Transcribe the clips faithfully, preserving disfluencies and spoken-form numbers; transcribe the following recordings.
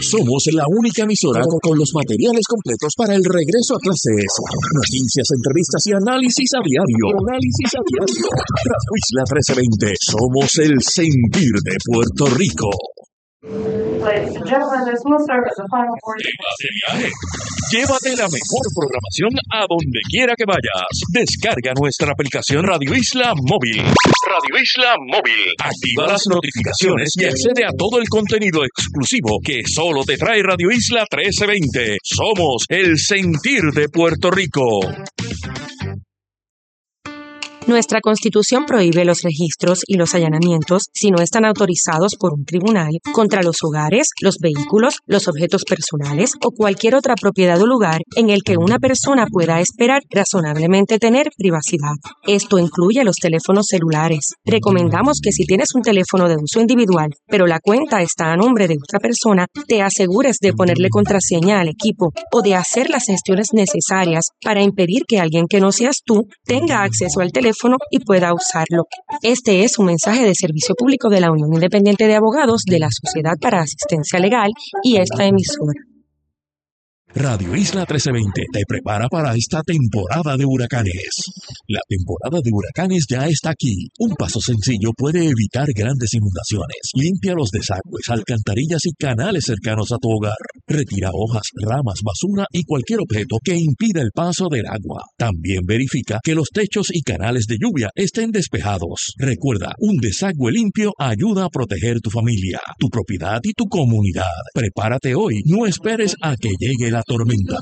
Somos la única emisora con los materiales completos para el regreso a clases. Noticias, entrevistas y análisis a diario. Análisis a diario. Radio Isla trece veinte. Somos el sentir de Puerto Rico. Ladies and gentlemen, this will serve as a final word. Llévate la mejor programación a donde quiera que vayas. Descarga nuestra aplicación Radio Isla Móvil. Radio Isla Móvil. Activa las notificaciones y accede a todo el contenido exclusivo que solo te trae Radio Isla trece veinte. Somos el sentir de Puerto Rico. Nuestra Constitución prohíbe los registros y los allanamientos si no están autorizados por un tribunal contra los hogares, los vehículos, los objetos personales o cualquier otra propiedad o lugar en el que una persona pueda esperar razonablemente tener privacidad. Esto incluye los teléfonos celulares. Recomendamos que si tienes un teléfono de uso individual, pero la cuenta está a nombre de otra persona, te asegures de ponerle contraseña al equipo o de hacer las gestiones necesarias para impedir que alguien que no seas tú tenga acceso al teléfono y pueda usarlo. Este es un mensaje de servicio público de la Unión Independiente de Abogados de la Sociedad para Asistencia Legal y esta emisora. Radio Isla trece veinte te prepara para esta temporada de huracanes. La temporada de huracanes ya está aquí. Un paso sencillo puede evitar grandes inundaciones. Limpia los desagües, alcantarillas y canales cercanos a tu hogar. Retira hojas, ramas, basura y cualquier objeto que impida el paso del agua. También verifica que los techos y canales de lluvia estén despejados. Recuerda, un desagüe limpio ayuda a proteger tu familia, tu propiedad y tu comunidad. Prepárate hoy. No esperes a que llegue la tormenta.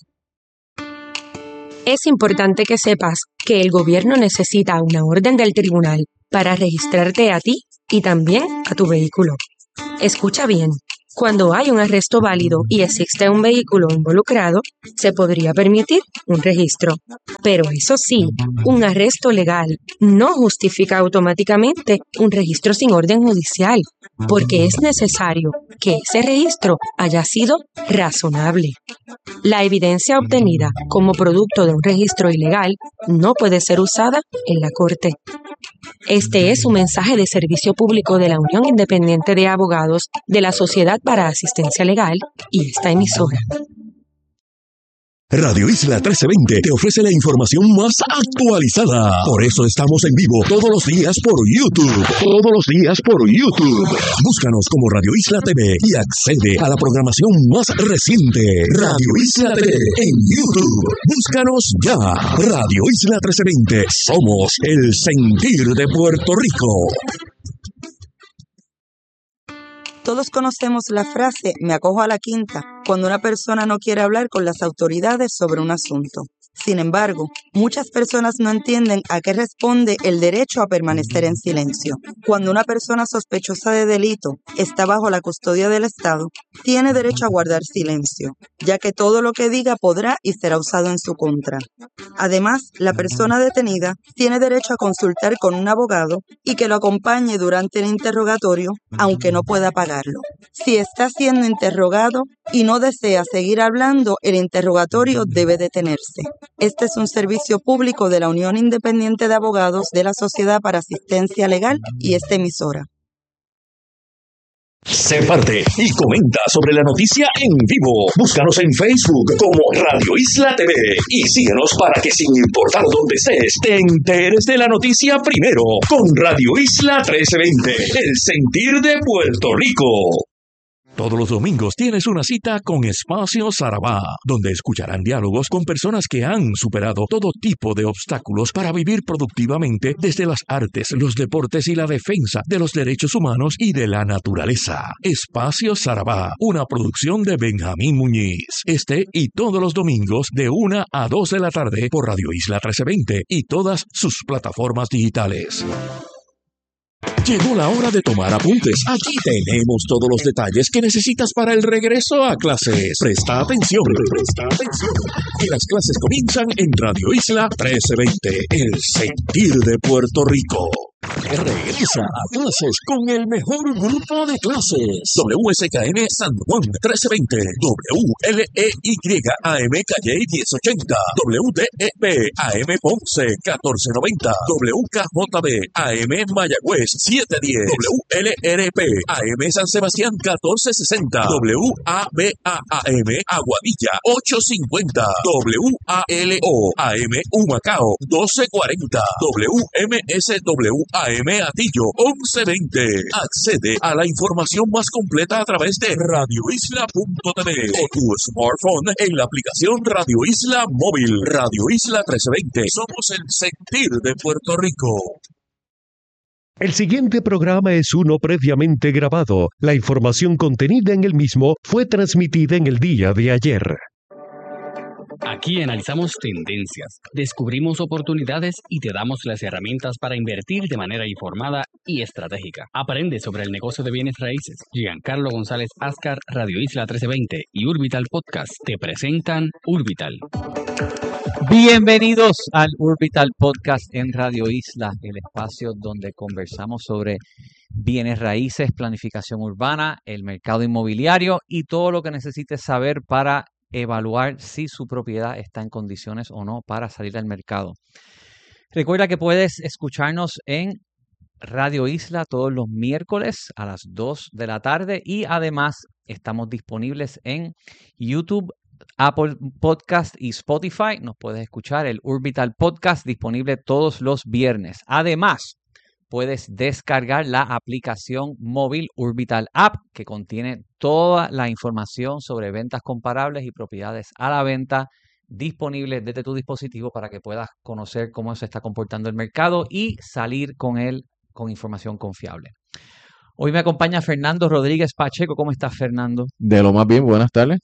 Es importante que sepas que el gobierno necesita una orden del tribunal para registrarte a ti y también a tu vehículo. Escucha bien. Cuando hay un arresto válido y existe un vehículo involucrado, se podría permitir un registro. Pero eso sí, un arresto legal no justifica automáticamente un registro sin orden judicial, porque es necesario que ese registro haya sido razonable. La evidencia obtenida como producto de un registro ilegal no puede ser usada en la corte. Este es un mensaje de servicio público de la Unión Independiente de Abogados de la Sociedad para Asistencia Legal y esta emisora. Radio Isla trece veinte te ofrece la información más actualizada. Por eso estamos en vivo todos los días por YouTube. Todos los días por YouTube. Búscanos como Radio Isla T V y accede a la programación más reciente. Radio Isla T V en YouTube. Búscanos ya. Radio Isla trece veinte. Somos el sentir de Puerto Rico. Todos conocemos la frase "me acojo a la quinta" cuando una persona no quiere hablar con las autoridades sobre un asunto. Sin embargo, muchas personas no entienden a qué responde el derecho a permanecer en silencio. Cuando una persona sospechosa de delito está bajo la custodia del Estado, tiene derecho a guardar silencio, ya que todo lo que diga podrá y será usado en su contra. Además, la persona detenida tiene derecho a consultar con un abogado y que lo acompañe durante el interrogatorio, aunque no pueda pagarlo. Si está siendo interrogado y no desea seguir hablando, el interrogatorio debe detenerse. Este es un servicio público de la Unión Independiente de Abogados de la Sociedad para Asistencia Legal y esta emisora. Sé parte y comenta sobre la noticia en vivo. Búscanos en Facebook como Radio Isla T V y síguenos para que sin importar dónde estés, te enteres de la noticia primero con Radio Isla trece veinte, el sentir de Puerto Rico. Todos los domingos tienes una cita con Espacio Sarabá, donde escucharán diálogos con personas que han superado todo tipo de obstáculos para vivir productivamente desde las artes, los deportes y la defensa de los derechos humanos y de la naturaleza. Espacio Sarabá, una producción de Benjamín Muñiz. Este y todos los domingos de una a dos de la tarde por Radio Isla trece veinte y todas sus plataformas digitales. Llegó la hora de tomar apuntes. Aquí tenemos todos los detalles que necesitas para el regreso a clases. Presta atención, presta atención. Que las clases comienzan en Radio Isla trece veinte, el sentir de Puerto Rico. Regresa a clases con el mejor grupo de clases. W S K M San Juan trece veinte, W L E Y A M Calle diez ochenta, W D E P A M Ponce catorce noventa, W K J B A M Mayagüez siete diez, W L R P A M San Sebastián catorce sesenta, W A B A A M Aguadilla ocho cincuenta, W A L O A M Humacao doce cuarenta, W M S W A M Atillo once veinte. Accede a la información más completa a través de radio isla punto t v o tu smartphone en la aplicación Radio Isla Móvil. Radio Isla trece veinte. Somos el sentir de Puerto Rico. El siguiente programa es uno previamente grabado. La información contenida en el mismo fue transmitida en el día de ayer. Aquí analizamos tendencias, descubrimos oportunidades y te damos las herramientas para invertir de manera informada y estratégica. Aprende sobre el negocio de bienes raíces. Giancarlo González Ascar, Radio Isla trece veinte y Urbital Podcast te presentan Urbital. Bienvenidos al Urbital Podcast en Radio Isla, el espacio donde conversamos sobre bienes raíces, planificación urbana, el mercado inmobiliario y todo lo que necesites saber para evaluar si su propiedad está en condiciones o no para salir al mercado. Recuerda que puedes escucharnos en Radio Isla todos los miércoles a las dos de la tarde y además estamos disponibles en YouTube, Apple Podcast y Spotify. Nos puedes escuchar el Urbital Podcast disponible todos los viernes. Además, puedes descargar la aplicación móvil Urbital App que contiene toda la información sobre ventas comparables y propiedades a la venta disponibles desde tu dispositivo para que puedas conocer cómo se está comportando el mercado y salir con él con información confiable. Hoy me acompaña Fernando Rodríguez Pacheco. ¿Cómo estás, Fernando? De lo más bien, buenas tardes.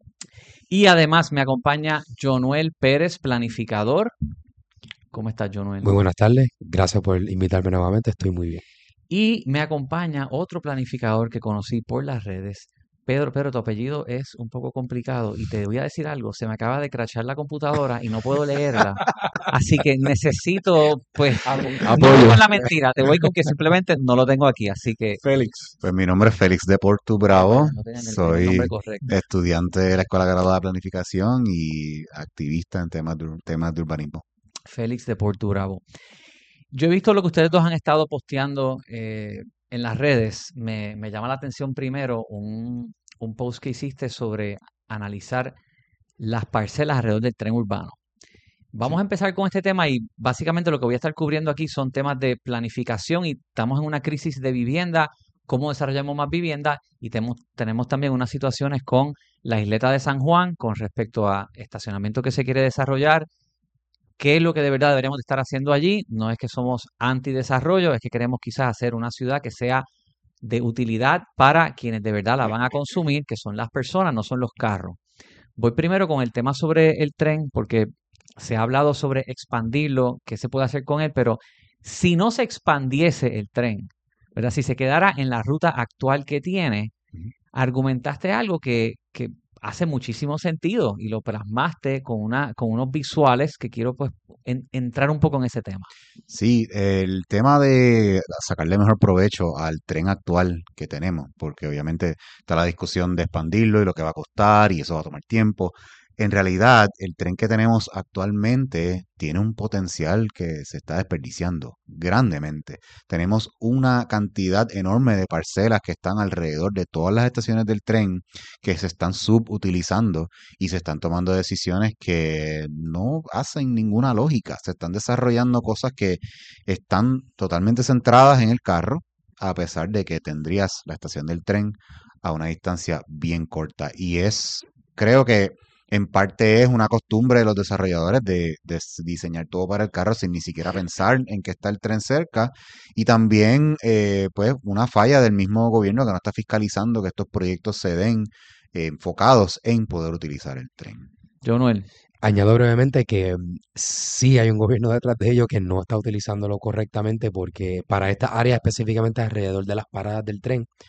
Y además me acompaña Jonuel Pérez, planificador. ¿Cómo estás, Jonuel? Muy buenas tardes. Gracias por invitarme nuevamente. Estoy muy bien. Y me acompaña otro planificador que conocí por las redes. Pedro, Pedro, tu apellido es un poco complicado y te voy a decir algo. Se me acaba de crashar la computadora y no puedo leerla. Así que necesito, pues, no voy con la mentira. Te voy con que simplemente no lo tengo aquí. Así que... Félix. Pues mi nombre es Félix de Portu Bravo. No tenía el- el Soy nombre correcto. estudiante de la Escuela Graduada de Planificación y activista en temas de, ur- temas de urbanismo. Félix de Porto Bravo. Yo he visto lo que ustedes dos han estado posteando eh, en las redes. Me, me llama la atención primero un, un post que hiciste sobre analizar las parcelas alrededor del tren urbano. Vamos a empezar con este tema y básicamente lo que voy a estar cubriendo aquí son temas de planificación y estamos en una crisis de vivienda, cómo desarrollamos más vivienda y tenemos, tenemos también unas situaciones con la isleta de San Juan con respecto a estacionamiento que se quiere desarrollar. ¿Qué es lo que de verdad deberíamos de estar haciendo allí? No es que somos antidesarrollo, es que queremos quizás hacer una ciudad que sea de utilidad para quienes de verdad la van a consumir, que son las personas, no son los carros. Voy primero con el tema sobre el tren, porque se ha hablado sobre expandirlo, qué se puede hacer con él, pero si no se expandiese el tren, ¿verdad? Si se quedara en la ruta actual que tiene, Ujú. argumentaste algo que, que hace muchísimo sentido y lo plasmaste con una, con unos visuales que quiero pues en- entrar un poco en ese tema. Sí, el tema de sacarle mejor provecho al tren actual que tenemos, porque obviamente está la discusión de expandirlo y lo que va a costar y eso va a tomar tiempo. En realidad, el tren que tenemos actualmente tiene un potencial que se está desperdiciando grandemente. Tenemos una cantidad enorme de parcelas que están alrededor de todas las estaciones del tren que se están subutilizando y se están tomando decisiones que no hacen ninguna lógica. Se están desarrollando cosas que están totalmente centradas en el carro, a pesar de que tendrías la estación del tren a una distancia bien corta. Y es, creo que en parte es una costumbre de los desarrolladores de, de s- diseñar todo para el carro sin ni siquiera pensar en que está el tren cerca. Y también, eh, pues, una falla del mismo gobierno que no está fiscalizando que estos proyectos se den eh, enfocados en poder utilizar el tren. Yo, Noel. Añado brevemente que mm, sí hay un gobierno detrás de ello que no está utilizándolo correctamente porque para esta área específicamente alrededor de las paradas del tren,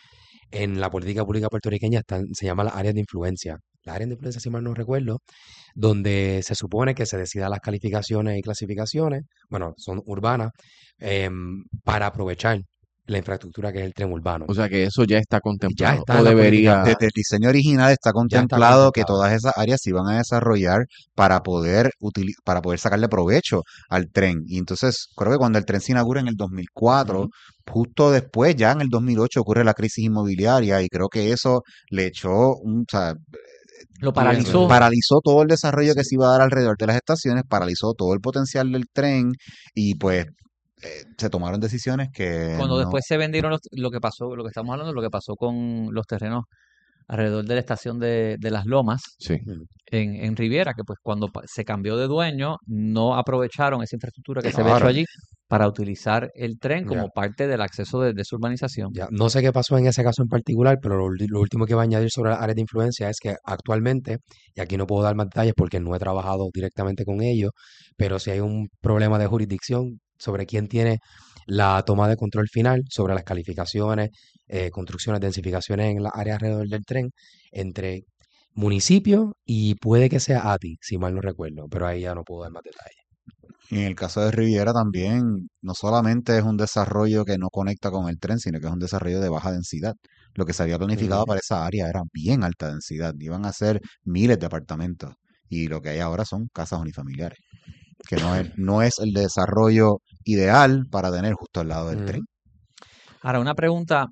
en la política pública puertorriqueña están, se llama las áreas de influencia. Las áreas de influencia, si mal no recuerdo, donde se supone que se decidan las calificaciones y clasificaciones, bueno, son urbanas, em, para aprovechar la infraestructura que es el tren urbano. O sea que eso ya está Ya contemplado. está O en la política, debería. Desde el diseño original está ya está contemplado que contemplado. todas esas áreas se iban a desarrollar para poder utili- para poder sacarle provecho al tren. Y entonces, creo que cuando el tren se inaugura en el dos mil cuatro, Ujú. justo después, ya en el dos mil ocho, ocurre la crisis inmobiliaria y creo que eso le echó un, o sea, Lo eh, paralizó. paralizó todo el desarrollo que Sí. se iba a dar alrededor de las estaciones, paralizó todo el potencial del tren y pues eh, se tomaron decisiones que Cuando no. después se vendieron los- lo que pasó, lo que estamos hablando, lo que pasó con los terrenos alrededor de la estación de, de Las Lomas Sí. Ujú. en, en Riviera, que pues cuando pa- se cambió de dueño, no aprovecharon esa infraestructura que se había hecho Claro. allí para utilizar el tren Ya. como parte del acceso de, de su urbanización. Ya, no sé qué pasó en ese caso en particular, pero lo, ulti- lo último que voy a añadir sobre las áreas de influencia es que actualmente, y aquí no puedo dar más detalles porque no he trabajado directamente con ellos, pero si hay un problema de jurisdicción sobre quién tiene la toma de control final sobre las calificaciones, eh, construcciones, densificaciones en las áreas alrededor del tren, entre municipio y puede que sea A T I, si mal no recuerdo, pero ahí ya no puedo dar más detalles. Y en el caso de Riviera también, no solamente es un desarrollo que no conecta con el tren, sino que es un desarrollo de baja densidad. Lo que se había planificado Ujú. para esa área era bien alta densidad, iban a ser miles de apartamentos. Y lo que hay ahora son casas unifamiliares, que no es, no es el desarrollo ideal para tener justo al lado del Ujú. tren. Ahora, una pregunta,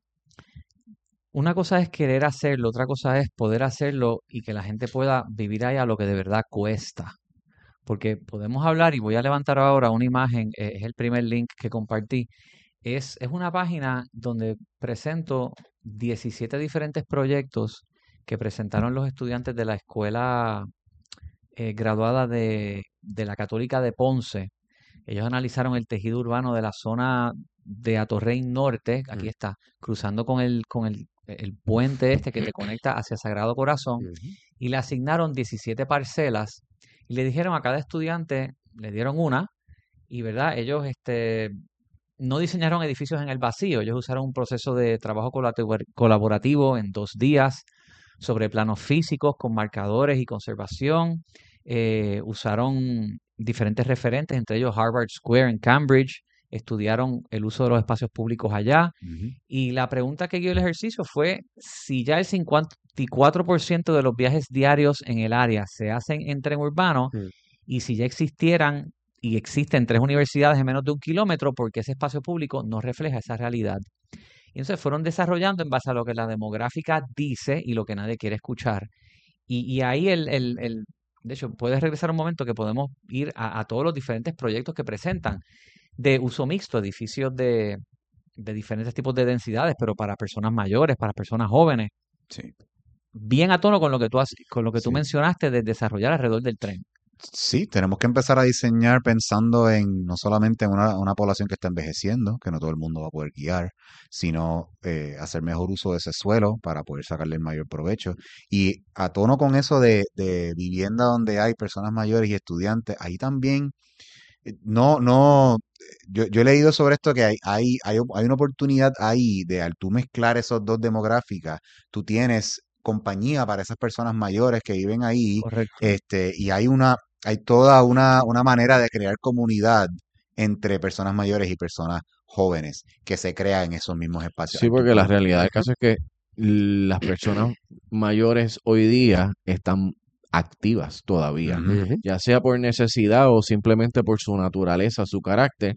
una cosa es querer hacerlo, otra cosa es poder hacerlo y que la gente pueda vivir ahí a lo que de verdad cuesta. Porque podemos hablar, y voy a levantar ahora una imagen, eh, es el primer link que compartí. Es, es una página donde presento diecisiete diferentes proyectos que presentaron los estudiantes de la escuela eh, graduada de, de la Católica de Ponce. Ellos analizaron el tejido urbano de la zona de Atorrey Norte, aquí Ujú. está, cruzando con el, con el, el puente este que te conecta hacia Sagrado Corazón, Ujú. y le asignaron diecisiete parcelas y le dijeron a cada estudiante, le dieron una, y verdad, ellos este, no diseñaron edificios en el vacío, ellos usaron un proceso de trabajo colabor- colaborativo en dos días sobre planos físicos con marcadores y conservación. Eh, usaron diferentes referentes, entre ellos Harvard Square en Cambridge, estudiaron el uso de los espacios públicos allá. Ujú. Y la pregunta que guió el ejercicio fue si ya el cincuenta y cuatro por ciento de los viajes diarios en el área se hacen en tren urbano, Ujú. y si ya existieran y existen tres universidades en menos de un kilómetro, porque ese espacio público no refleja esa realidad. Y entonces fueron desarrollando en base a lo que la demográfica dice y lo que nadie quiere escuchar. Y, y ahí el, el, el- de hecho, puedes regresar un momento que podemos ir a, a todos los diferentes proyectos que presentan de uso mixto, edificios de, de diferentes tipos de densidades, pero para personas mayores, para personas jóvenes, Sí, bien a tono con lo que tú has, con lo que tú sí. mencionaste de desarrollar alrededor del tren. Sí, tenemos que empezar a diseñar pensando en no solamente en una, una población que está envejeciendo, que no todo el mundo va a poder guiar, sino eh, hacer mejor uso de ese suelo para poder sacarle el mayor provecho. Y a tono con eso de, de vivienda donde hay personas mayores y estudiantes, ahí también, eh, no, no, yo, yo he leído sobre esto que hay, hay, hay, hay una oportunidad ahí de al tú mezclar esos dos demográficas, tú tienes compañía para esas personas mayores que viven ahí, Correcto. este, y hay una, hay toda una, una manera de crear comunidad entre personas mayores y personas jóvenes que se crea en esos mismos espacios. Sí, Al tú porque la poder- realidad del caso es que las personas mayores hoy día están activas todavía, Ujú. Ujú. ya sea por necesidad o simplemente por su naturaleza, su carácter,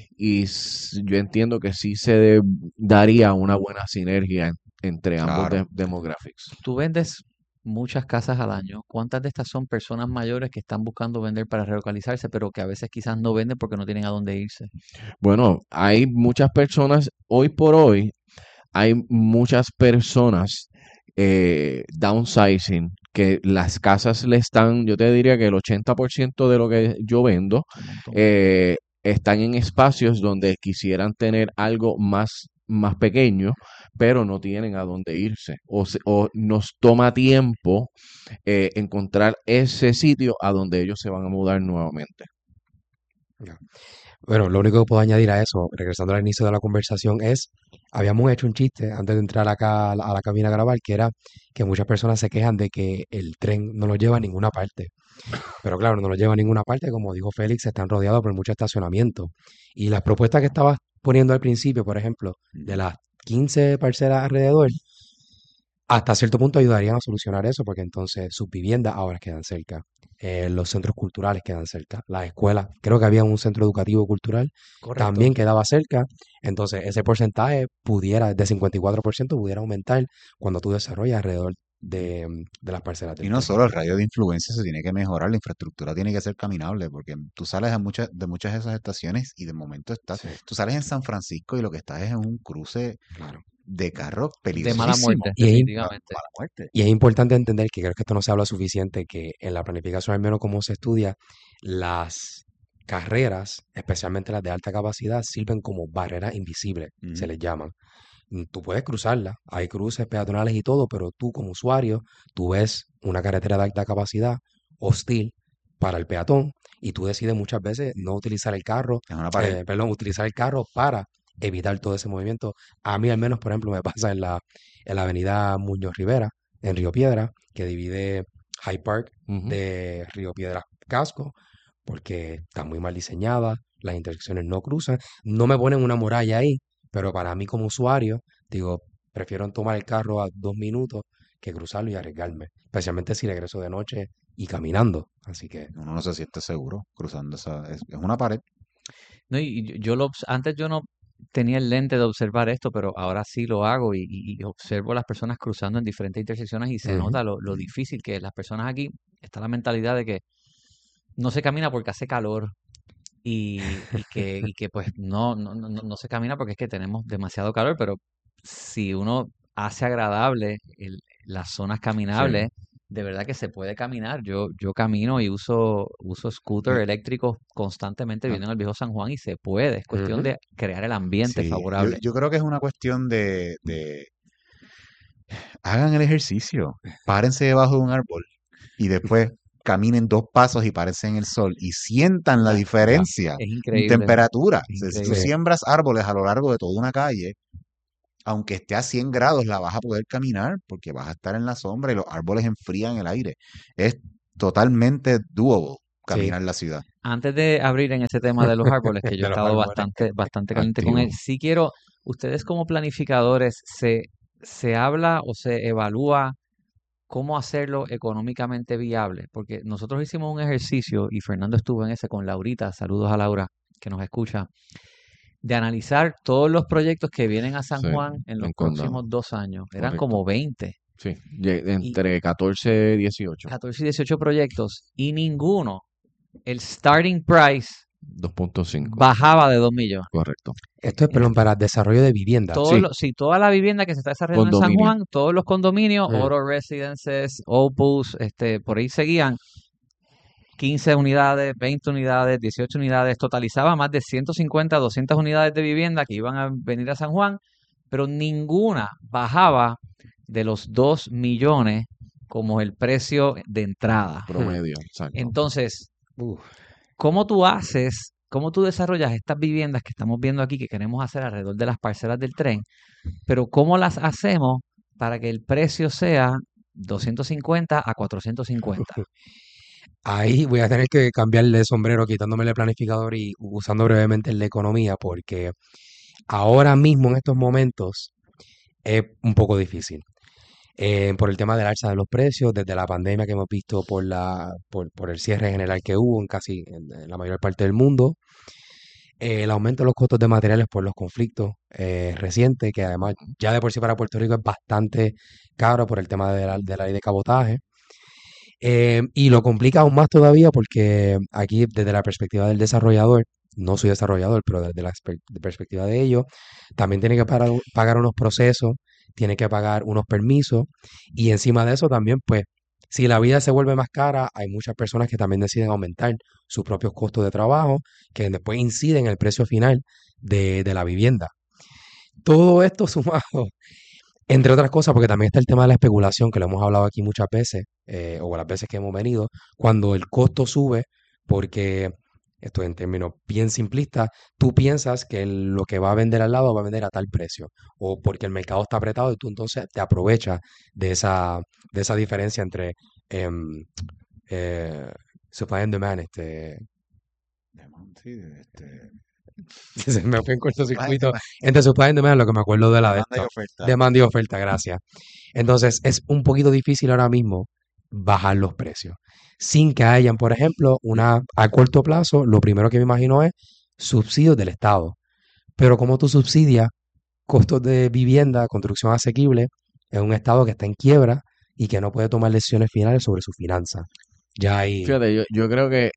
y s- yo entiendo que sí se de- daría una buena sinergia en- entre ambos Claro. de- demographics. Tú vendes muchas casas al año. ¿Cuántas de estas son personas mayores que están buscando vender para relocalizarse, pero que a veces quizás no venden porque no tienen a dónde irse? Bueno, hay muchas personas, hoy por hoy, hay muchas personas eh, downsizing, que las casas le están, yo te diría que el ochenta por ciento de lo que yo vendo Un montón. eh, están en espacios donde quisieran tener algo más, más pequeño, pero no tienen a dónde irse. O, se- o nos toma tiempo eh, encontrar ese sitio a donde ellos se van a mudar nuevamente. Ya. Bueno, lo único que puedo añadir a eso, regresando al inicio de la conversación, es, habíamos hecho un chiste antes de entrar acá a la, a la cabina a grabar, que era que muchas personas se quejan de que el tren no los lleva a ninguna parte. Pero claro, no los lleva a ninguna parte, como dijo Félix, están rodeados por mucho estacionamiento. Y las propuestas que estabas poniendo al principio, por ejemplo, de las quince parcelas alrededor, hasta cierto punto ayudarían a solucionar eso, porque entonces sus viviendas ahora quedan cerca, eh, los centros culturales quedan cerca, las escuelas, creo que había un centro educativo cultural, Correcto. también quedaba cerca, entonces ese porcentaje pudiera, de cincuenta y cuatro por ciento pudiera aumentar cuando tú desarrollas alrededor de, de las parcelas Y del no tren. solo el radio de influencia se tiene que mejorar, la infraestructura tiene que ser caminable, porque tú sales a muchas, de muchas de esas estaciones y de momento estás, Sí, tú sales en San Francisco y lo que estás es en un cruce claro. de carros De mala peligrosísimo. muerte, Y es, im- definitivamente. Mala muerte. y es importante entender que creo que esto no se habla suficiente, que en la planificación, al menos como se estudia, las carreras, especialmente las de alta capacidad, sirven como barreras invisibles, se Ujú. les llaman. Mm, Tú puedes cruzarla, hay cruces peatonales y todo, pero tú como usuario, tú ves una carretera de alta capacidad hostil para el peatón y tú decides muchas veces no utilizar el carro, Es una pared. eh, perdón, utilizar el carro para evitar todo ese movimiento. A mí al menos, por ejemplo, me pasa en la, en la avenida Muñoz Rivera, en Río Piedra, que divide Hyde Park Ujú. de Río Piedra Casco, porque está muy mal diseñada, las intersecciones no cruzan, no me ponen una muralla ahí, pero para mí como usuario, digo, prefiero tomar el carro a dos minutos que cruzarlo y arriesgarme, especialmente si regreso de noche y caminando. Así que, Uno no se siente seguro cruzando esa, es, es una pared. No, y yo, yo lo, obs- antes yo no tenía el lente de observar esto, pero ahora sí lo hago y, y- y observo a las personas cruzando en diferentes intersecciones y se ujú, nota lo, lo difícil que es. Las personas aquí, está la mentalidad de que no se camina porque hace calor y, y que, y que pues no, no, no, no no se camina porque es que tenemos demasiado calor, pero si uno hace agradable el- las zonas sí, caminables, de verdad que se puede caminar. Yo, yo camino y uso, uso scooter Me- eléctricos constantemente no, viendo en el viejo San Juan y se puede. Es cuestión ujú, de crear el ambiente sí, yo, favorable. yo creo que es una cuestión de, de hagan el ejercicio, párense debajo de un árbol y después caminen dos pasos y párense en el sol y sientan la Ya, ya, diferencia es en increíble, temperatura. es O sea, si tú increíble. sí, siembras árboles a lo largo de toda una calle, aunque esté a cien grados, la vas a poder caminar porque vas a estar en la sombra y los árboles enfrían el aire. Es totalmente doable sí, caminar la ciudad. Antes de abrir en ese tema de los árboles, que yo he de los estado árboles. bastante, bastante caliente con él, Activo. sí quiero, ustedes como planificadores, ¿se, se habla o se evalúa cómo hacerlo económicamente viable? Porque nosotros hicimos un ejercicio, y Fernando estuvo en ese con Laurita, saludos a Laura que nos escucha, de analizar todos los proyectos que vienen a San Sí, Juan en los en condado. próximos dos años. Eran Correcto. como veinte, Sí, lle- y entre catorce y dieciocho. catorce y dieciocho proyectos, y ninguno, el starting price dos punto cinco. bajaba de dos millones. Correcto. Esto es, En perdón, para desarrollo de vivienda. todos Sí, los, si toda la vivienda que se está desarrollando en San condominio. Juan, todos los condominios, Mm, Oro Residences, Opus, este, por ahí seguían, quince unidades, veinte unidades, dieciocho unidades, totalizaba más de ciento cincuenta, doscientas unidades de vivienda que iban a venir a San Juan, pero ninguna bajaba de los dos millones como el precio de entrada. mm, Promedio, exacto. Entonces, uf, ¿cómo tú haces, cómo tú desarrollas estas viviendas que estamos viendo aquí, que queremos hacer alrededor de las parcelas del tren, pero cómo las hacemos para que el precio sea doscientos cincuenta a cuatrocientos cincuenta? Ahí voy a tener que cambiarle de sombrero, quitándome el planificador y usando brevemente el de economía, porque ahora mismo en estos momentos es un poco difícil. Eh, por el tema del alza de los precios, desde la pandemia que hemos visto por la, por, por el cierre general que hubo en casi en, en la mayor parte del mundo, eh, el aumento de los costos de materiales por los conflictos eh, recientes, que además ya de por sí para Puerto Rico es bastante caro por el tema de la, de la ley de cabotaje. Eh, y lo complica aún más todavía porque aquí desde la perspectiva del desarrollador, no soy desarrollador, pero desde la espe- de perspectiva de ellos, también tiene que pagar, pagar unos procesos, tiene que pagar unos permisos y encima de eso también, pues, si la vida se vuelve más cara, hay muchas personas que también deciden aumentar sus propios costos de trabajo, que después inciden en el precio final de, de la vivienda. Todo esto sumado, entre otras cosas, porque también está el tema de la especulación, que lo hemos hablado aquí muchas veces, eh, o las veces que hemos venido, cuando el costo sube, porque esto en términos bien simplistas, tú piensas que lo que va a vender al lado va a vender a tal precio, o porque el mercado está apretado y tú entonces te aprovechas de esa, de esa diferencia entre em, eh, supply and demand, este, Sí, este, se me fue en supply and cortocircuito, demand, entre supply and demand, lo que me acuerdo de la de demanda y esto, oferta. demanda y oferta, gracias. Entonces es un poquito difícil ahora mismo bajar los precios, sin que hayan, por ejemplo, una a corto plazo, lo primero que me imagino es subsidios del Estado. Pero como tú subsidias costos de vivienda, construcción asequible, en un Estado que está en quiebra y que no puede tomar decisiones finales sobre su finanza. Ya hay, Fíjate, yo, yo creo que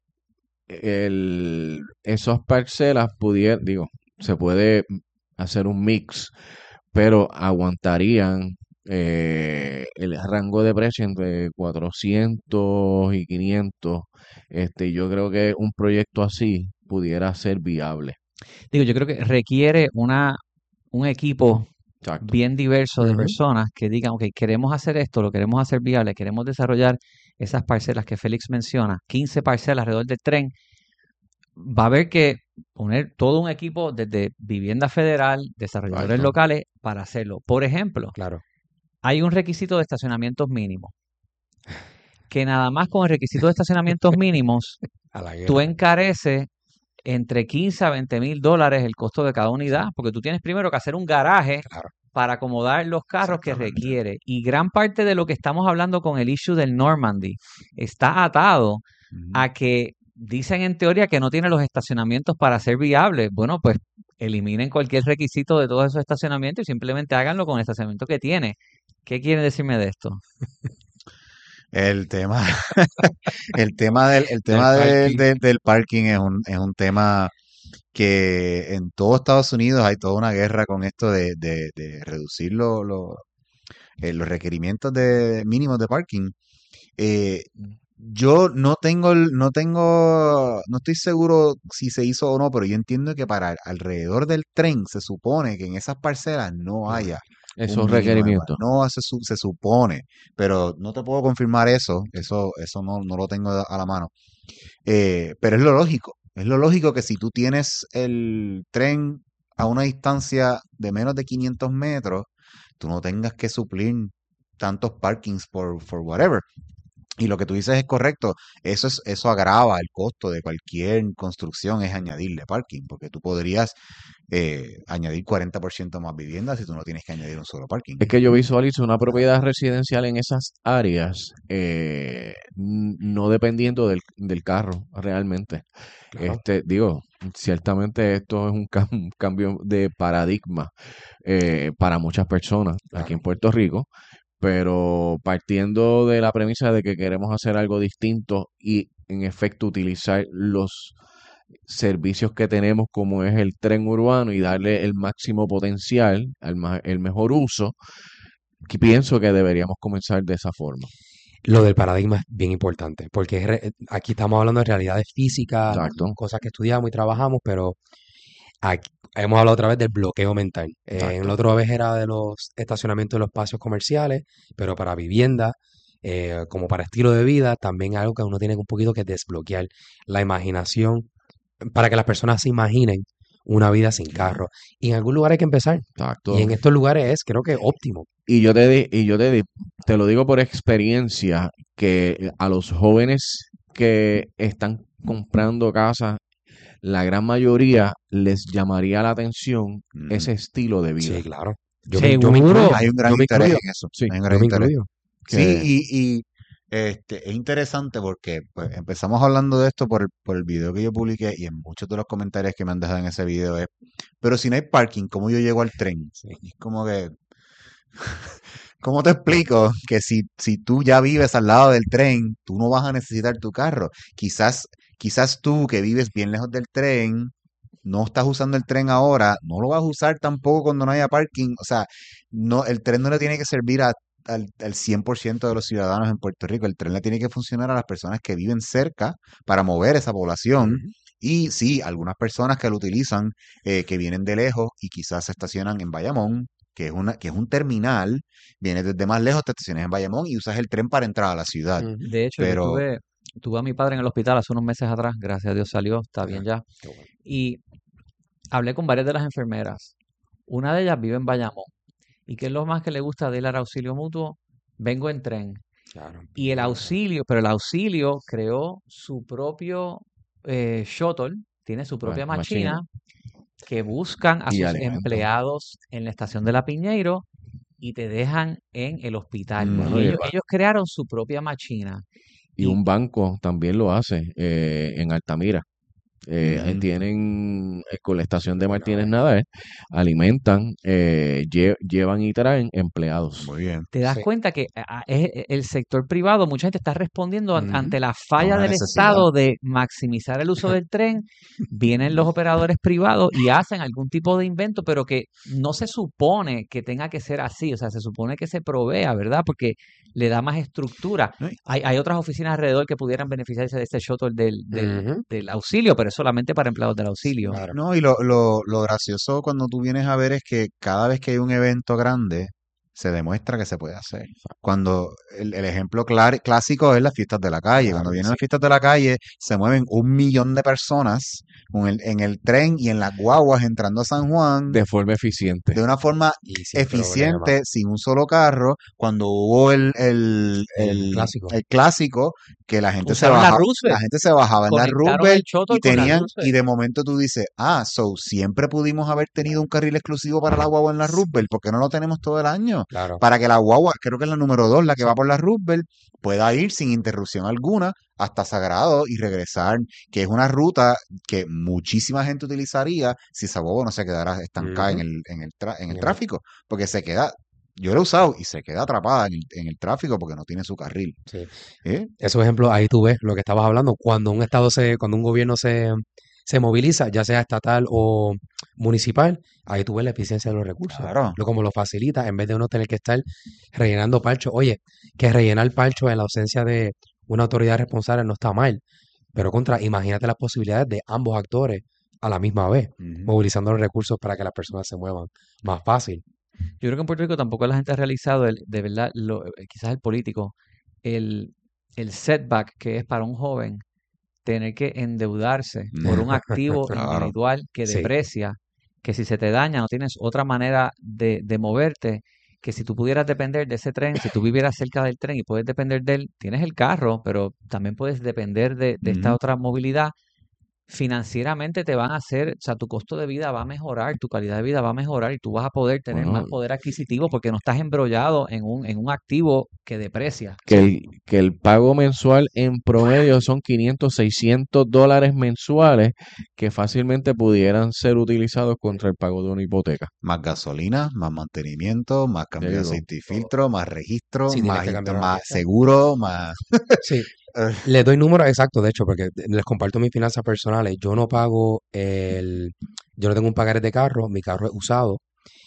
el, esas parcelas pudiera, digo, se puede hacer un mix, pero aguantarían eh, el rango de precio entre cuatrocientos y quinientos. Este, yo creo que un proyecto así pudiera ser viable. Digo, yo creo que requiere una, un equipo Exacto. bien diverso de Ujú. personas que digan, ok, queremos hacer esto, lo queremos hacer viable, queremos desarrollar esas parcelas que Félix menciona, quince parcelas alrededor del tren. Va a haber que poner todo un equipo desde vivienda federal, desarrolladores Exacto. locales para hacerlo. Por ejemplo, claro, hay un requisito de estacionamientos mínimos, que nada más con el requisito de estacionamientos mínimos, a la tú guerra. encareces entre quince a veinte mil dólares el costo de cada unidad, porque tú tienes primero que hacer un garaje Claro, para acomodar los carros que Exactamente. requiere. Y gran parte de lo que estamos hablando con el issue del Normandy está atado Ujú. a que dicen en teoría que no tiene los estacionamientos para ser viables. Bueno, pues eliminen cualquier requisito de todos esos estacionamientos y simplemente háganlo con el estacionamiento que tiene. ¿Qué quieren decirme de esto? El tema, el tema del, el del tema del, parking. del, del parking es un, es un tema que en todo Estados Unidos hay toda una guerra con esto de, de, de reducir lo- lo- eh, los requerimientos de mínimos de parking. Eh, yo no tengo, el- no tengo, no estoy seguro si se hizo o no, pero yo entiendo que para alrededor del tren se supone que en esas parcelas no haya Esos un mínimo de par- requerimientos. No se, su- se supone, pero no te puedo confirmar eso, eso, eso no, no lo tengo a la mano. Eh, pero es lo lógico, es lo lógico que si tú tienes el tren a una distancia de menos de quinientos metros, tú no tengas que suplir tantos parkings por, for whatever. Y lo que tú dices es correcto, eso es, eso agrava el costo de cualquier construcción, es añadirle parking, porque tú podrías eh, añadir cuarenta por ciento más viviendas si tú no tienes que añadir un solo parking. Es que yo visualizo una propiedad residencial en esas áreas, eh, n- no dependiendo del, del carro realmente. Claro. Este, digo, ciertamente esto es un, cam- un cambio de paradigma eh, para muchas personas aquí en Claro. Puerto Rico, pero partiendo de la premisa de que queremos hacer algo distinto y en efecto utilizar los servicios que tenemos como es el tren urbano y darle el máximo potencial, el, ma- el mejor uso, que pienso que deberíamos comenzar de esa forma. Lo del paradigma es bien importante, porque es re- aquí estamos hablando de realidades físicas, Exacto, cosas que estudiamos y trabajamos, pero aquí hemos hablado otra vez del bloqueo mental. Eh, en exacto. la otra vez era de los estacionamientos de los espacios comerciales, pero para vivienda, eh, como para estilo de vida, también algo que uno tiene un poquito que desbloquear la imaginación para que las personas se imaginen una vida sin carro. Y en algún lugar hay que empezar. Y Exacto. en estos lugares es, creo que óptimo. Y yo te di- y yo te di- te lo digo por experiencia que a los jóvenes que están comprando casas, la gran mayoría les llamaría la atención Ujú. ese estilo de vida. Sí, claro. Yo me, yo me Seguro. incluyo. Hay un gran Yo me interés incluyo. en eso, Sí, hay un Yo gran me interés. incluyo. Sí, que y, y este, es interesante porque pues, empezamos hablando de esto por el, por el video que yo publiqué y en muchos de los comentarios que me han dejado en ese video es, pero si no hay parking, ¿cómo yo llego al tren? Sí. Y es como que, ¿cómo te explico que si, si tú ya vives al lado del tren, tú no vas a necesitar tu carro? Quizás, quizás tú que vives bien lejos del tren, no estás usando el tren ahora, no lo vas a usar tampoco cuando no haya parking. O sea, no, el tren no le tiene que servir a- al, al cien por ciento de los ciudadanos en Puerto Rico. El tren le tiene que funcionar a las personas que viven cerca para mover esa población. Ujú. Y sí, algunas personas que lo utilizan, eh, que vienen de lejos y quizás se estacionan en Bayamón, que es una, que es un terminal, vienes desde más lejos, te estacionas en Bayamón y usas el tren para entrar a la ciudad. Ujú. De hecho, yo Pero, estuve tuve a mi padre en el hospital hace unos meses atrás, gracias a Dios salió, está bien ya. Qué bueno. Y hablé con varias de las enfermeras. Una de ellas vive en Bayamón. ¿Y qué es lo más que le gusta de ir al auxilio mutuo? Vengo en tren. Claro. Y el auxilio, pero el auxilio creó su propio eh, shuttle, tiene su propia Bueno, machina. machina, que buscan a Y sus alimentan. empleados en la estación de La Piñeiro y te dejan en el hospital. Bueno, Y y, ellos, ellos crearon su propia machina. y Y un banco también lo hace eh, en Altamira. Eh, eh, Mm. tienen eh, con la estación de Martínez Nice. Nadal, alimentan, eh, lle- llevan y traen empleados. Muy bien. te das Sí. cuenta que a- a- es- e- el sector privado, mucha gente está respondiendo an- Ujú. ante la A falla una del necesidad. Estado de maximizar el uso del tren. Vienen los operadores privados y hacen algún tipo de invento, pero que no se supone que tenga que ser así. O sea, se supone que se provea, ¿verdad? Porque le da más estructura. ¿No? Y- Hay, hay otras oficinas alrededor que pudieran beneficiarse de este shuttle del, del, Ujú. del auxilio, pero es solamente para empleados del auxilio. Claro. No, y lo, lo, lo gracioso cuando tú vienes a ver es que cada vez que hay un evento grande, se demuestra que se puede hacer. Cuando el, el ejemplo clar- clásico es las fiestas de la calle. Claro Cuando que vienen sí. las fiestas de la calle, se mueven un millón de personas con el- en el tren y en las guaguas entrando a San Juan De forma eficiente. de una forma Y sin problema. eficiente, sin un solo carro. Cuando hubo el, el, El el, clásico. el clásico, que la gente se Usaron la bajaba, Roosevelt. la gente se bajaba en la Conectaron el Roosevelt shuttle y con la tenían, y Roosevelt. de momento tú dices, ah, so siempre pudimos haber tenido un carril exclusivo para la guagua en la Roosevelt, ¿por qué no lo tenemos todo el año? Claro. Para que la guagua, creo que es la número dos, la que Sí. va por la Roosevelt, pueda ir sin interrupción alguna hasta Sagrado y regresar, que es una ruta que muchísima gente utilizaría si esa guagua no se quedara estancada en Ujú. el, en el, tra- en el En el- tráfico, porque se queda, yo lo he usado y se queda atrapada en el, en el tráfico porque no tiene su carril. Sí. ¿eh? Esos ejemplos, ahí tú ves lo que estabas hablando. Cuando un estado se, cuando un gobierno se, se moviliza, ya sea estatal o municipal, ahí tú ves la eficiencia de los recursos. Claro. Lo como lo facilita, en vez de uno tener que estar rellenando parchos. Oye, que rellenar parchos en la ausencia de una autoridad responsable no está mal. Pero contra, imagínate las posibilidades de ambos actores a la misma vez, Ujú. movilizando los recursos para que las personas se muevan más fácil. Yo creo que en Puerto Rico tampoco la gente ha realizado, el, de verdad, lo, eh, quizás el político, el, el setback que es para un joven tener que endeudarse por un activo Claro. individual que Sí. deprecia, que si se te daña no tienes otra manera de, de moverte, que si tú pudieras depender de ese tren, si tú vivieras cerca del tren y puedes depender de él, tienes el carro, pero también puedes depender de, de esta Ujú. otra movilidad. Financieramente te van a hacer, o sea, tu costo de vida va a mejorar, tu calidad de vida va a mejorar y tú vas a poder tener Bueno. más poder adquisitivo porque no estás embrollado en un, en un activo que deprecia. Que el, que el pago mensual en promedio son quinientos, seiscientos dólares mensuales que fácilmente pudieran ser utilizados contra el pago de una hipoteca. Más gasolina, más mantenimiento, más cambio de There you go. aceite y filtro, más registro, Sí, tienes más, que inter- cambiar una más pieza. seguro, más... Sí, Eh, les doy números exactos, de hecho, porque les comparto mis finanzas personales. Yo no pago el, yo no tengo un pagaré de carro, mi carro es usado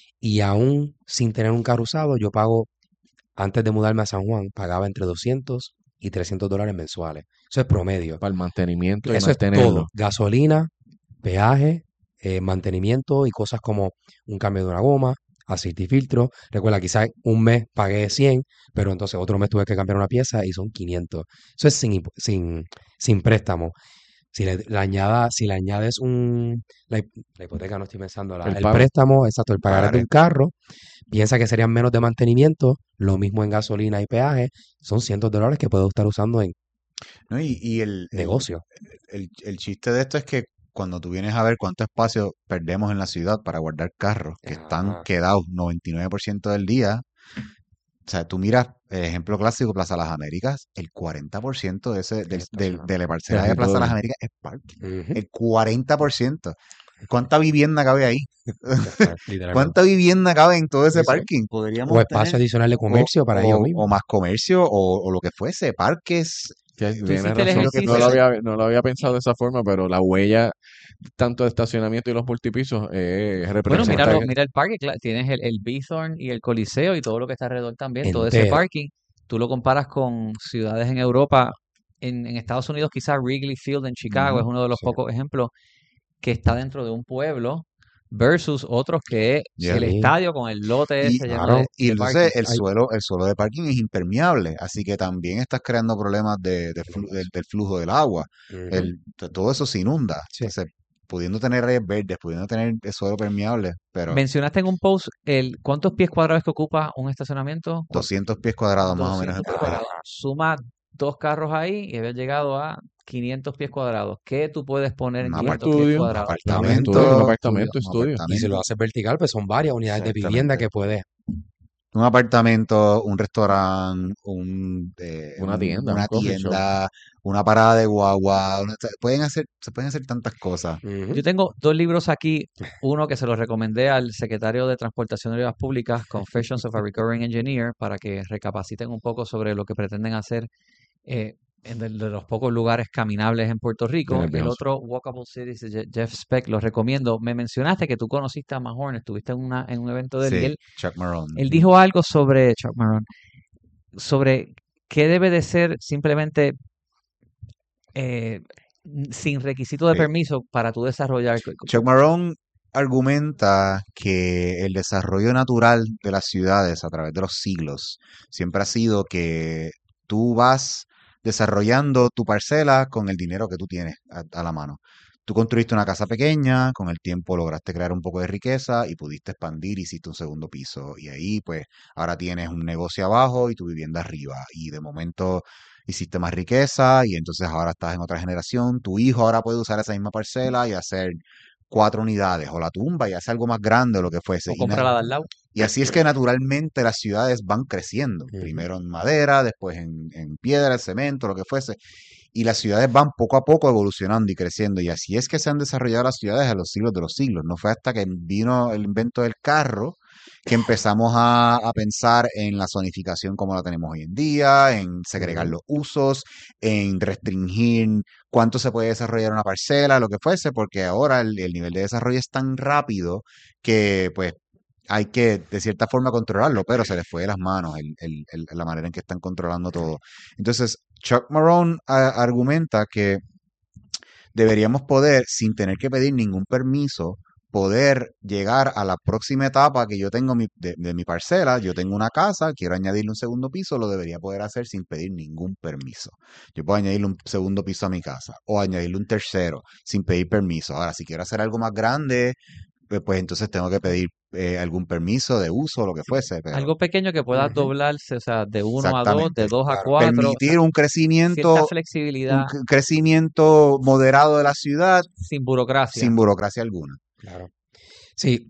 y aún sin tener un carro usado, yo pago, antes de mudarme a San Juan, pagaba entre doscientos y trescientos dólares mensuales. Eso es promedio. Para el mantenimiento y Eso es mantenerlo. todo. Gasolina, peaje, eh, mantenimiento y cosas como un cambio de una goma, aceite y filtro. Recuerda, quizás un mes pagué cien, pero entonces otro mes tuve que cambiar una pieza y son quinientos. Eso es sin, hipo- sin, sin préstamo. Si le, le añada, si le añades un, la, hip- la hipoteca, no estoy pensando, la- El el, pago. préstamo, exacto, el pagaré Pagaré. del carro, piensa que serían menos de mantenimiento, lo mismo en gasolina y peaje, son cientos de dólares que puedo estar usando en ¿no? Y, y el, el, negocio. el, el chiste de esto es que cuando tú vienes a ver cuánto espacio perdemos en la ciudad para guardar carros que están Ajá. quedados noventa y nueve por ciento del día, o sea, tú miras el ejemplo clásico Plaza Las Américas, el cuarenta por ciento de, ese, del, Es del- estacionamiento. de la parcela de Casi Plaza todo. Las Américas es parking. Ujú. El cuarenta por ciento. ¿Cuánta vivienda cabe ahí? Literalmente. ¿Cuánta vivienda cabe en todo ese Sí, sí. parking? Podríamos O espacio tener adicional de o, comercio para ellos o- mismos. o más comercio o, o lo que fuese, parques. Sí, Tú tienes hiciste el razón. lo que No lo, ejercicio. había, no lo había pensado de esa forma, pero la huella tanto de estacionamiento y los multipisos eh, Bueno, representa míralo, que- mira el parque, cla- tienes el, el Bithorn y el Coliseo y todo lo que está alrededor también, todo ese Entero. parking. Tú lo comparas con ciudades en Europa, en, en Estados Unidos quizás Wrigley Field en Chicago es Ujú, uno de los Sí. pocos ejemplos que está dentro de un pueblo versus otros que es Yeah. el Sí. estadio con el lote Y, ese lleno Claro. de, y de entonces parking. el Hay- suelo, el suelo de parking es impermeable, así que también estás creando problemas de, de flu- del, del flujo del agua. Ujú. El, t- todo eso se inunda. Sí. Entonces, pudiendo tener áreas verdes, pudiendo tener el suelo permeable, pero Mencionaste en un post el cuántos pies cuadrados que ocupa un estacionamiento. Cu- doscientos pies cuadrados más o menos en doscientos pies promedio. cuadrados. Suma dos carros ahí y había llegado a quinientos pies cuadrados. ¿Qué tú puedes poner en Un Un quinientos pies estudio, cuadrados? un apartamento, estudio, un estudio, apartamento, un estudio. Y si apartamento, lo haces vertical, pues son varias unidades de vivienda exactamente. que puedes. Un apartamento, un restaurante, un, eh, Una un- tienda, un una coffee shop. tienda, una parada de guagua, una- se pueden hacer, se pueden hacer tantas cosas. Ujú. Yo tengo dos libros aquí, uno que se los recomendé al secretario de Transportación de Vías Públicas, Confessions of a Recurring Engineer, para que recapaciten un poco sobre lo que pretenden hacer eh, en de, de los pocos lugares caminables en Puerto Estoy Rico. El nervioso. otro, Walkable Cities, de Je- Jeff Speck, los recomiendo. Me mencionaste que tú conociste a Mahorn, estuviste en, una, en un evento de él y Sí, él, Chuck Maroon. él dijo algo sobre Chuck Maroon, sobre qué debe de ser simplemente eh, sin requisito de Sí. permiso para tú desarrollar. Chuck Maroon argumenta que el desarrollo natural de las ciudades a través de los siglos siempre ha sido que tú vas desarrollando tu parcela con el dinero que tú tienes a, a la mano. Tú construiste una casa pequeña, con el tiempo lograste crear un poco de riqueza y pudiste expandir, hiciste un segundo piso. Y ahí, pues, ahora tienes un negocio abajo y tu vivienda arriba. Y de momento hiciste más riqueza y entonces ahora estás en otra generación. Tu hijo ahora puede usar esa misma parcela y hacer cuatro unidades o la tumba y hace algo más grande o lo que fuese. O Y, compra na- la de al lado. y así es que naturalmente las ciudades van creciendo. Ujú. Primero en madera, después en, en piedra, en cemento, lo que fuese. Y las ciudades van poco a poco evolucionando y creciendo. Y así es que se han desarrollado las ciudades a los siglos de los siglos. No fue hasta que vino el invento del carro que empezamos a, a pensar en la zonificación como la tenemos hoy en día, en segregar Ujú. los usos, en restringir cuánto se puede desarrollar una parcela, lo que fuese, porque ahora el, el nivel de desarrollo es tan rápido que pues hay que de cierta forma controlarlo, pero se les fue de las manos el- el- el- la manera en que están controlando todo. Entonces, Chuck Maroon a- argumenta que deberíamos poder, sin tener que pedir ningún permiso, poder llegar a la próxima etapa que yo tengo mi- de, de mi parcela. Yo tengo una casa, quiero añadirle un segundo piso, lo debería poder hacer sin pedir ningún permiso. Yo puedo añadirle un segundo piso a mi casa o añadirle un tercero sin pedir permiso. Ahora, si quiero hacer algo más grande, pues, pues entonces tengo que pedir eh, algún permiso de uso o lo que fuese, pero Algo pequeño que pueda Ujú. doblarse, o sea, de uno a dos, exactamente. de dos a Claro. cuatro, o sea, Permitir un cierta crecimiento, un flexibilidad c- crecimiento moderado de la ciudad sin burocracia. sin burocracia alguna. Claro. Sí,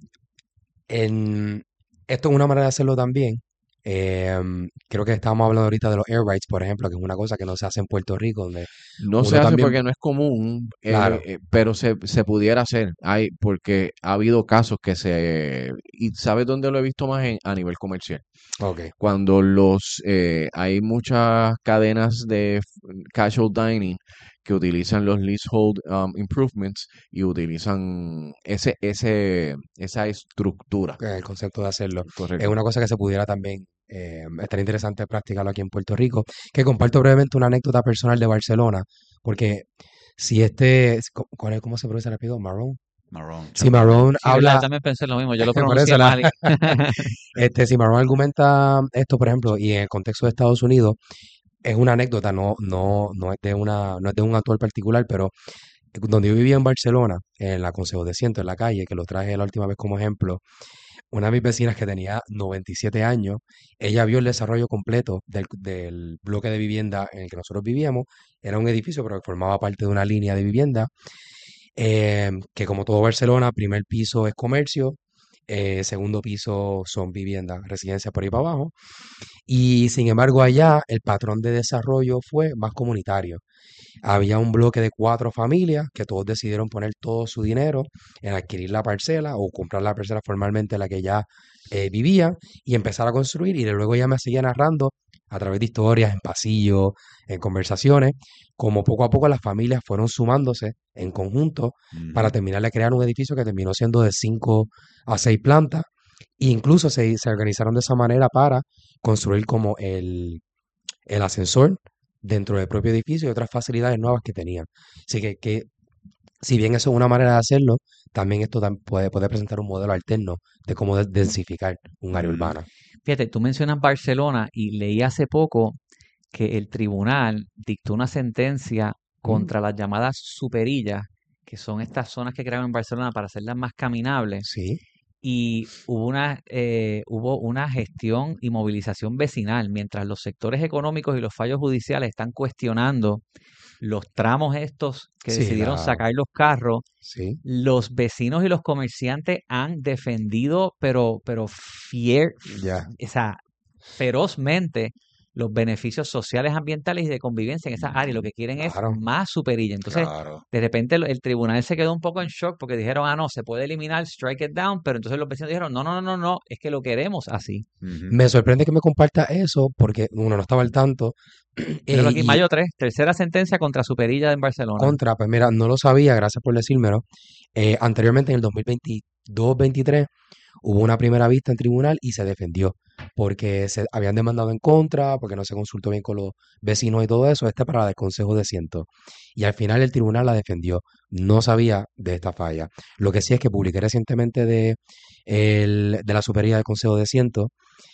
en, esto es una manera de hacerlo también. Em, creo que estábamos hablando ahorita de los air rights, por ejemplo, que es una cosa que no se hace en Puerto Rico, donde No se uno hace también, porque no es común, eh, claro, eh, pero se, se pudiera hacer. Hay, porque ha habido casos que se... ¿Y sabes dónde lo he visto más? En- a nivel comercial. ok, Cuando los eh, hay muchas cadenas de f- casual dining que utilizan los leasehold um, improvements y utilizan ese, ese, esa estructura. el concepto de hacerlo. Es Correcto. una cosa que se pudiera también, eh, estar interesante practicarlo aquí en Puerto Rico, que comparto brevemente una anécdota personal de Barcelona, porque si este, ¿cuál es- ¿cómo se pronuncia el apellido? Marrón. Marrón, Si Chuck Maroon. Marrón Sí, verdad, yo habla, también pensé lo mismo, yo lo por pronuncié eso la, mal. y- este, si Marrón argumenta esto, por ejemplo, y en el contexto de Estados Unidos, es una anécdota, no, no, no es de una, no es de un actor particular, pero donde yo vivía en Barcelona, en la Consejo de Ciento, en la calle, que lo traje la última vez como ejemplo, una de mis vecinas que tenía noventa y siete años, ella vio el desarrollo completo del, del bloque de vivienda en el que nosotros vivíamos. Era un edificio, pero que formaba parte de una línea de vivienda, eh, que como todo Barcelona, primer piso es comercio, eh, segundo piso son viviendas, residencias por ahí para abajo. Y sin embargo, allá el patrón de desarrollo fue más comunitario. Había un bloque de cuatro familias que todos decidieron poner todo su dinero en adquirir la parcela o comprar la parcela formalmente en la que ya eh, vivían y empezar a construir. Y de luego ya me seguía narrando a través de historias, en pasillos, en conversaciones, como poco a poco las familias fueron sumándose en conjunto para Ujú. terminar de crear un edificio que terminó siendo de cinco a seis plantas. E incluso se, se organizaron de esa manera para construir como el, el ascensor dentro del propio edificio y otras facilidades nuevas que tenían. Así que, que si bien eso es una manera de hacerlo, también esto tam- puede, puede presentar un modelo alterno de cómo de- densificar un área Mm. urbana. Fíjate, tú mencionas Barcelona y leí hace poco que el tribunal dictó una sentencia Mm. contra las llamadas superillas, que son estas zonas que crearon en Barcelona para hacerlas más caminables. Sí, Y hubo una, eh, hubo una gestión y movilización vecinal, mientras los sectores económicos y los fallos judiciales están cuestionando los tramos estos que sí, decidieron la, sacar los carros. sí, Los vecinos y los comerciantes han defendido, pero, pero fier, ya, o sea, ferozmente los beneficios sociales, ambientales y de convivencia en esa área. Lo que quieren es claro, más superilla. Entonces, Claro. de repente el, el tribunal se quedó un poco en shock porque dijeron, ah, no, se puede eliminar, strike it down, pero entonces los vecinos dijeron, no, no, no, no, no, es que lo queremos así. Ujú. Me sorprende que me comparta eso porque uno no estaba al tanto. Míralo eh, aquí, y mayo tres, tercera sentencia contra superilla en Barcelona. contra, pues mira, no lo sabía, gracias por decírmelo. Eh, anteriormente, en el dos mil veintidós veintitrés, hubo una primera vista en tribunal y se defendió porque se habían demandado en contra, porque no se consultó bien con los vecinos y todo eso, este para la del Consejo de Ciento. Y al final el tribunal la defendió. No sabía de esta falla. Lo que sí es que publiqué recientemente de, el- de la superioridad del Consejo de Ciento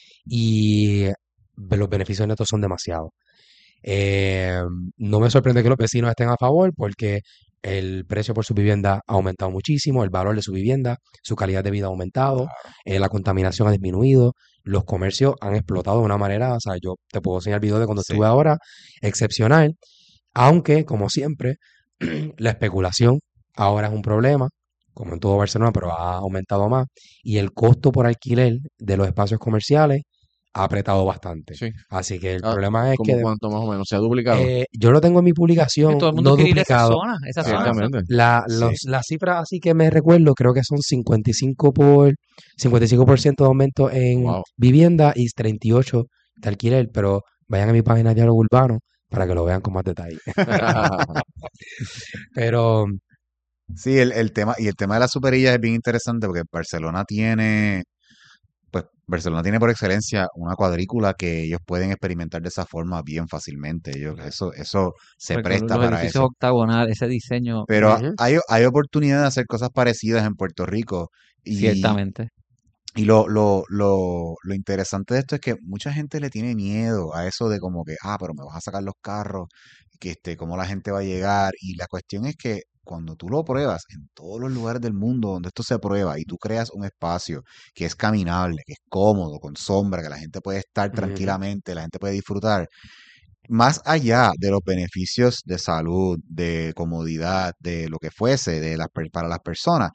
y los beneficios netos son demasiados. Eh, no me sorprende que los vecinos estén a favor porque el precio por su vivienda ha aumentado muchísimo, el valor de su vivienda, su calidad de vida ha aumentado, eh, la contaminación ha disminuido, los comercios han explotado de una manera, o sea, yo te puedo enseñar el video de cuando Sí. estuve ahora, excepcional, aunque, como siempre, la especulación ahora es un problema, como en todo Barcelona, pero ha aumentado más, y el costo por alquiler de los espacios comerciales ha apretado bastante. Sí. Así que el Ah, problema es ¿Cómo que cuánto más o menos? ¿Se ha duplicado? eh, yo lo tengo en mi Que publicación, todo el mundo no quiere ir a esa duplicado. zona, esa zona. Ciertamente. La, Sí. los, las cifras así que me recuerdo, creo que son cincuenta y cinco por, cincuenta y cinco por ciento de aumento en Wow. vivienda y treinta y ocho por ciento de alquiler, pero vayan a mi página de Diálogo Urbano para que lo vean con más detalle. Pero Sí, el, el tema, y el tema de las superillas es bien interesante porque Barcelona tiene, pues Barcelona tiene por excelencia una cuadrícula que ellos pueden experimentar de esa forma bien fácilmente. Ellos, eso, eso se Porque presta los para edificios eso. octagonales, ese diseño, Pero ujú, hay, hay oportunidad de hacer cosas parecidas en Puerto Rico. Y, ciertamente. y lo, lo, lo, lo interesante de esto es que mucha gente le tiene miedo a eso de como que, ah, pero me vas a sacar los carros, que este, cómo la gente va a llegar. Y la cuestión es que cuando tú lo pruebas en todos los lugares del mundo donde esto se prueba y tú creas un espacio que es caminable, que es cómodo, con sombra, que la gente puede estar ujú, tranquilamente, la gente puede disfrutar, más allá de los beneficios de salud, de comodidad, de lo que fuese, de las, per- para las personas,